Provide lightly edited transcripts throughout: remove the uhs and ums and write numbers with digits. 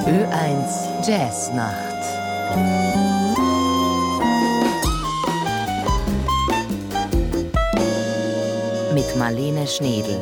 Ö1 Jazznacht. Mit Marlene Schnedl.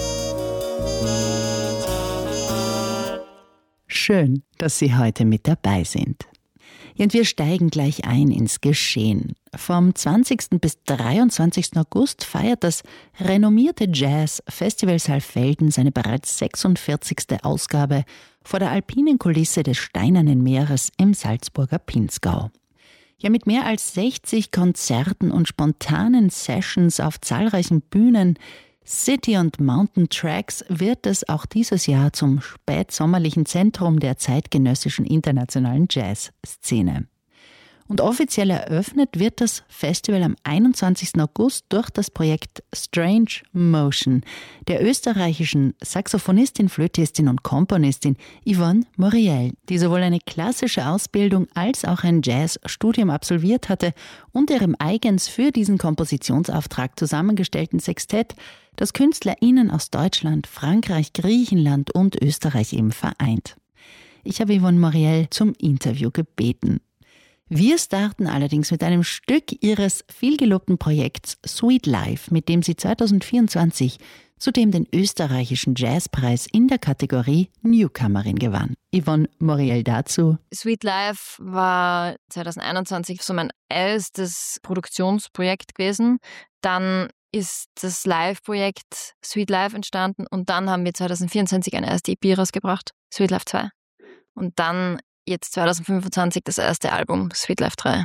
Schön, dass Sie heute mit dabei sind. Und wir steigen gleich ein ins Geschehen. Vom 20. bis 23. August feiert das renommierte Jazz-Festival Saalfelden seine bereits 46. Ausgabe vor der alpinen Kulisse des Steinernen Meeres im Salzburger Pinzgau. Ja, mit mehr als 60 Konzerten und spontanen Sessions auf zahlreichen Bühnen, City- und Mountain-Tracks wird es auch dieses Jahr zum spätsommerlichen Zentrum der zeitgenössischen internationalen Jazzszene. Und offiziell eröffnet wird das Festival am 21. August durch das Projekt Strange Motion der österreichischen Saxophonistin, Flötistin und Komponistin Yvonne Moriel, die sowohl eine klassische Ausbildung als auch ein Jazzstudium absolviert hatte und ihrem eigens für diesen Kompositionsauftrag zusammengestellten Sextett, das KünstlerInnen aus Deutschland, Frankreich, Griechenland und Österreich eben vereint. Ich habe Yvonne Moriel zum Interview gebeten. Wir starten allerdings mit einem Stück ihres vielgelobten Projekts Sweet Life, mit dem sie 2024 zudem den österreichischen Jazzpreis in der Kategorie Newcomerin gewann. Yvonne Moriel dazu. Sweet Life war 2021 so mein erstes Produktionsprojekt gewesen. Dann ist das Live-Projekt Sweet Life entstanden und dann haben wir 2024 eine erste EP rausgebracht, Sweet Life 2. Und dann jetzt 2025 das erste Album, Sweet Life 3.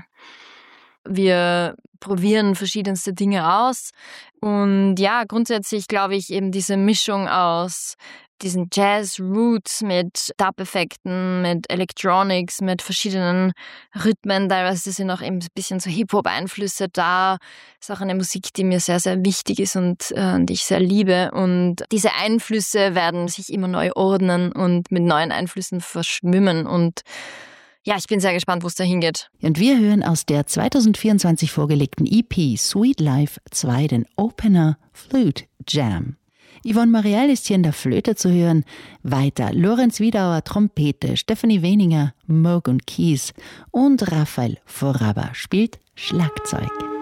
Wir probieren verschiedenste Dinge aus und ja, grundsätzlich glaube ich eben diese Mischung aus diesen Jazz-Roots mit Dub-Effekten, mit Electronics, mit verschiedenen Rhythmen, teilweise sind auch eben ein bisschen so Hip-Hop-Einflüsse da. Ist auch eine Musik, die mir sehr, sehr wichtig ist und die ich sehr liebe. Und diese Einflüsse werden sich immer neu ordnen und mit neuen Einflüssen verschwimmen. Und ja, ich bin sehr gespannt, wo es da hingeht. Und wir hören aus der 2024 vorgelegten EP Sweet Life 2 den Opener Flute Jam. Yvonne Moriel ist hier in der Flöte zu hören. Weiter Lorenz Wiedauer Trompete, Stephanie Weninger Moog und Keys und Raphael Voraba spielt Schlagzeug.